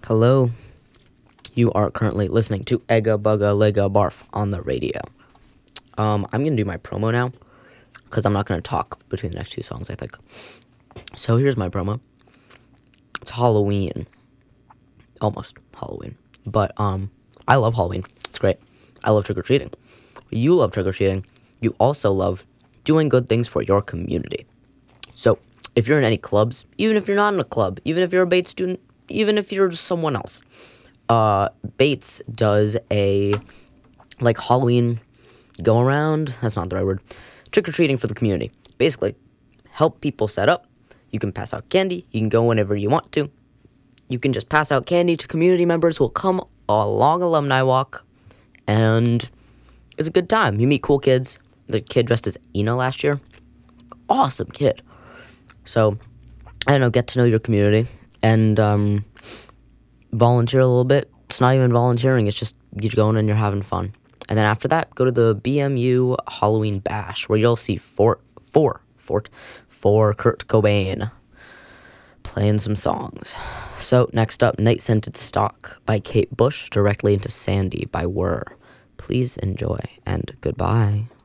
Hello, you are currently listening to Egga Bugga Lega Barf on the radio. I'm going to do my promo now, because I'm not going to talk between the next two songs, I think. So here's my promo. It's Halloween. Almost Halloween. But, I love Halloween. It's great. I love trick-or-treating. You love trick-or-treating. You also love doing good things for your community. So, if you're in any clubs, even if you're not in a club, even if you're a Bates student, even if you're someone else, Bates does a, Halloween go-around. That's not the right word. Trick-or-treating for the community. Basically, help people set up. You can pass out candy. You can go whenever you want to. You can just pass out candy to community members who will come along Alumni Walk. And it's a good time. You meet cool kids. The kid dressed as Ina last year. Awesome kid. So, I don't know, get to know your community. And volunteer a little bit. It's not even volunteering. It's just you're going and you're having fun. And then after that, go to the BMU Halloween Bash, where you'll see for Kurt Cobain playing some songs. So next up, Night Scented Stock by Kate Bush, Directly Into Sandy by Whir. Please enjoy, and goodbye.